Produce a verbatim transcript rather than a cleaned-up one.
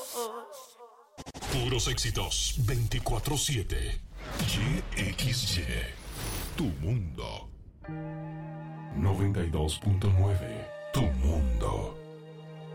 Puros éxitos veinticuatro siete. Y X Y. Tu mundo. noventa y dos punto nueve. Tu mundo.